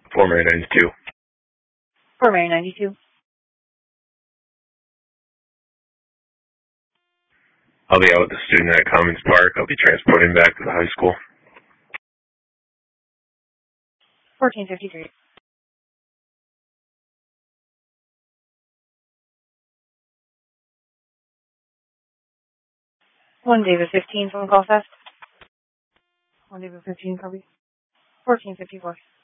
Fort Mary 92. Fort Mary 92. I'll be out with the student at Commons Park. I'll be transporting back to the high school. 1453. One David 15 phone call theft. 1 David 15 copy. 1454.